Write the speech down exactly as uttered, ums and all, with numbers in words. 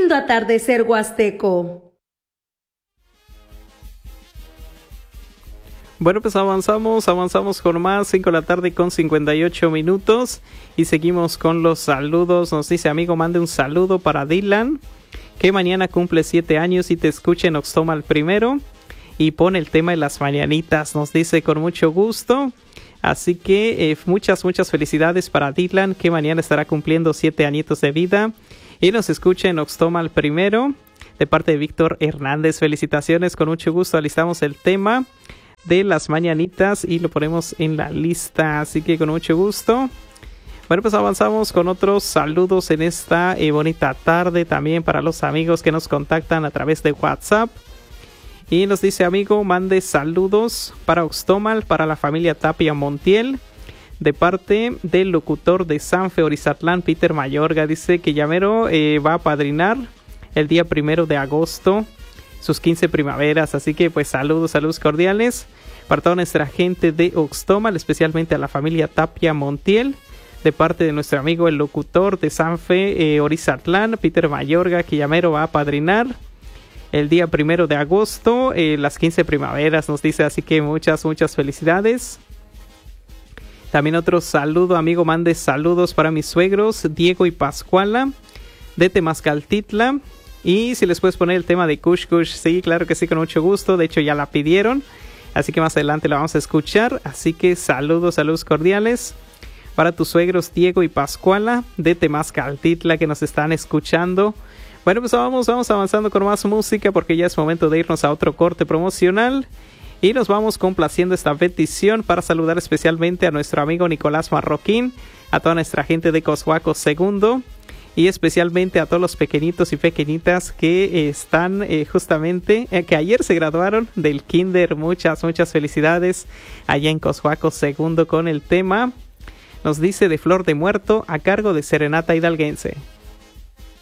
lindo atardecer huasteco. Bueno, pues avanzamos, avanzamos con más, cinco de la tarde con cincuenta y ocho minutos y seguimos con los saludos. Nos dice, amigo, mande un saludo para Dylan, que mañana cumple siete años y te escucha en Oxtomal primero y pone el tema de las mañanitas, nos dice con mucho gusto. Así que eh, muchas, muchas felicidades para Dylan, que mañana estará cumpliendo siete añitos de vida y nos escucha en Oxtomal primero, de parte de Víctor Hernández. Felicitaciones, con mucho gusto alistamos el tema de las mañanitas y lo ponemos en la lista, así que con mucho gusto. Bueno, pues avanzamos con otros saludos en esta eh, bonita tarde, también para los amigos que nos contactan a través de WhatsApp. Y nos dice, amigo, mande saludos para Oxtomal, para la familia Tapia Montiel, de parte del locutor de Sanfe Orizatlán, Peter Mayorga. Dice que Llamero eh, va a padrinar el día primero de agosto sus quince primaveras, así que pues saludos, saludos cordiales para toda nuestra gente de Oxtomal, especialmente a la familia Tapia Montiel, de parte de nuestro amigo el locutor de Sanfe eh, Orizatlán, Peter Mayorga, que Llamero va a padrinar el día primero de agosto, eh, las quince primaveras, nos dice, así que muchas, muchas felicidades. También otro saludo, amigo, mande saludos para mis suegros, Diego y Pascuala, de Temascaltitla. Y si les puedes poner el tema de Kush Kush, sí, claro que sí, con mucho gusto. De hecho, ya la pidieron, así que más adelante la vamos a escuchar. Así que saludos, saludos cordiales para tus suegros Diego y Pascuala de Temascaltitla, que nos están escuchando. Bueno, pues vamos, vamos avanzando con más música, porque ya es momento de irnos a otro corte promocional. Y nos vamos complaciendo esta petición para saludar especialmente a nuestro amigo Nicolás Marroquín, a toda nuestra gente de Coatzacoalcos segundo, y especialmente a todos los pequeñitos y pequeñitas que están eh, justamente, eh, que ayer se graduaron del kinder. Muchas, muchas felicidades allá en Coatzacoalcos segundo con el tema, nos dice, de Flor de Muerto, a cargo de Serenata Hidalguense.